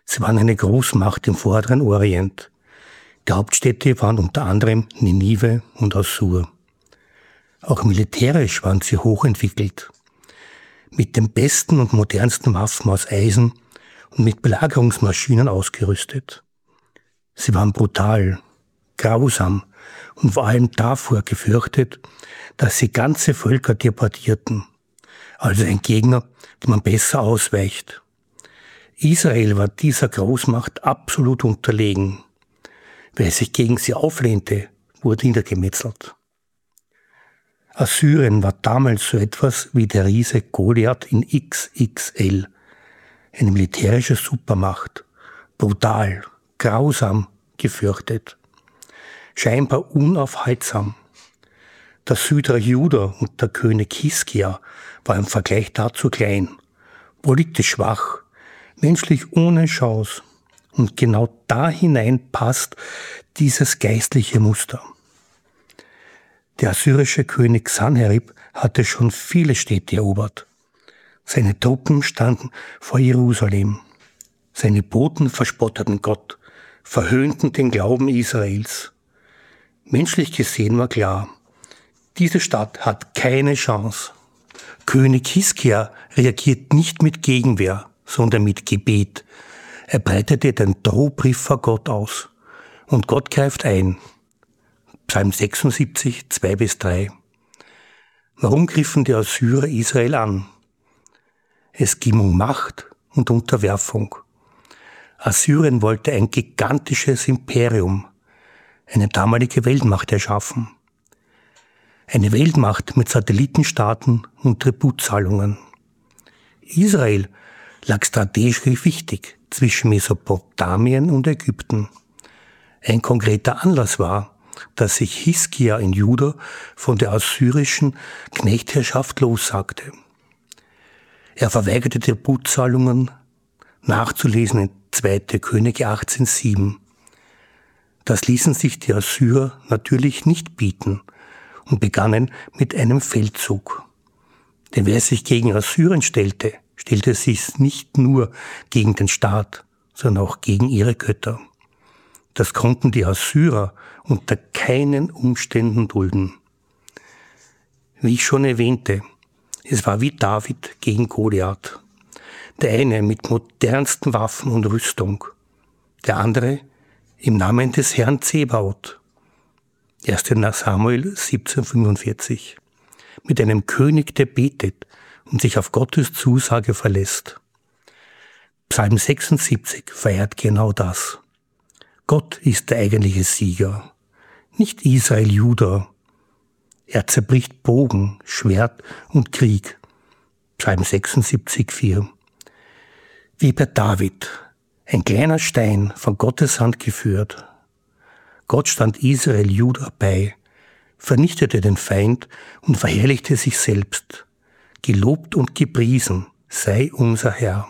Sie waren eine Großmacht im vorderen Orient. Die Hauptstädte waren unter anderem Ninive und Assur. Auch militärisch waren sie hochentwickelt. Mit den besten und modernsten Waffen aus Eisen und mit Belagerungsmaschinen ausgerüstet. Sie waren brutal, grausam und vor allem davor gefürchtet, dass sie ganze Völker deportierten. Also ein Gegner, dem man besser ausweicht. Israel war dieser Großmacht absolut unterlegen. Wer sich gegen sie auflehnte, wurde niedergemetzelt. Assyrien war damals so etwas wie der Riese Goliath in XXL. Eine militärische Supermacht. Brutal, grausam, gefürchtet. Scheinbar unaufhaltsam. Der Südreich Juda und der König Hiskia war im Vergleich dazu klein, politisch schwach, menschlich ohne Chance. Und genau da hinein passt dieses geistliche Muster. Der assyrische König Sanherib hatte schon viele Städte erobert. Seine Truppen standen vor Jerusalem. Seine Boten verspotteten Gott, verhöhnten den Glauben Israels. Menschlich gesehen war klar, diese Stadt hat keine Chance. König Hiskia reagiert nicht mit Gegenwehr, sondern mit Gebet. Er breitete den Drohbrief vor Gott aus. Und Gott greift ein. Psalm 76, 2-3. Warum griffen die Assyrer Israel an? Es ging um Macht und Unterwerfung. Assyrien wollte ein gigantisches Imperium, eine damalige Weltmacht erschaffen. Eine Weltmacht mit Satellitenstaaten und Tributzahlungen. Israel lag strategisch wichtig zwischen Mesopotamien und Ägypten. Ein konkreter Anlass war, dass sich Hiskia in Juda von der assyrischen Knechtherrschaft lossagte. Er verweigerte Tributzahlungen, nachzulesen in 2. Könige 18,7. Das ließen sich die Assyrer natürlich nicht bieten und begannen mit einem Feldzug. Denn wer sich gegen Assyrien stellte, stellte sich nicht nur gegen den Staat, sondern auch gegen ihre Götter. Das konnten die Assyrer unter keinen Umständen dulden. Wie ich schon erwähnte, es war wie David gegen Goliath. Der eine mit modernsten Waffen und Rüstung, der andere im Namen des Herrn Zebaoth. 1. Samuel 17,45. Mit einem König, der betet und sich auf Gottes Zusage verlässt. Psalm 76 feiert genau das. Gott ist der eigentliche Sieger, nicht Israel, Juda. Er zerbricht Bogen, Schwert und Krieg. Psalm 76, 4. Wie bei David, ein kleiner Stein von Gottes Hand geführt. Gott stand Israel, Juda bei, vernichtete den Feind und verherrlichte sich selbst. Gelobt und gepriesen sei unser Herr.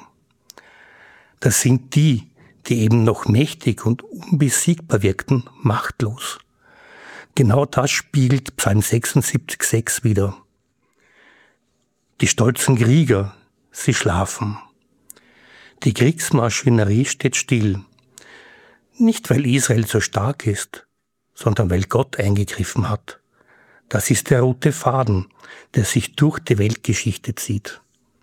Das sind die eben noch mächtig und unbesiegbar wirkten, machtlos. Genau das spiegelt Psalm 76, 6 wider. Die stolzen Krieger, sie schlafen. Die Kriegsmaschinerie steht still. Nicht, weil Israel so stark ist, sondern weil Gott eingegriffen hat. Das ist der rote Faden, der sich durch die Weltgeschichte zieht.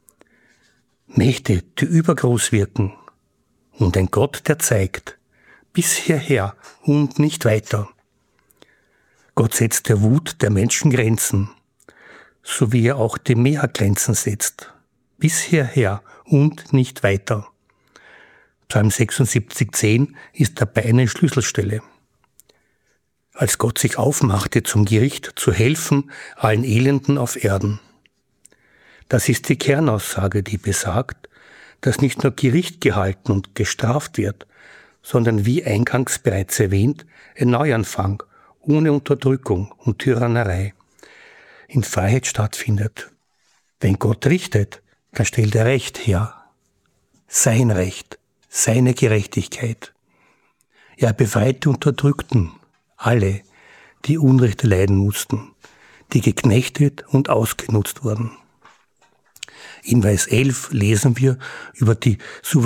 Mächte, die übergroß wirken, und ein Gott, der zeigt, bis hierher und nicht weiter. Gott setzt der Wut der Menschen Grenzen, so wie er auch dem Meer Grenzen setzt, bis hierher und nicht weiter. Psalm 76, 10 ist dabei eine Schlüsselstelle. Als Gott sich aufmachte zum Gericht, zu helfen allen Elenden auf Erden. Das ist die Kernaussage, die besagt, dass nicht nur Gericht gehalten und gestraft wird, sondern wie eingangs bereits erwähnt, ein Neuanfang ohne Unterdrückung und Tyrannerei in Freiheit stattfindet. Wenn Gott richtet, dann stellt er Recht her. Sein Recht, seine Gerechtigkeit. Er befreit die Unterdrückten, alle, die Unrecht leiden mussten, die geknechtet und ausgenutzt wurden. In Vers 11 lesen wir über die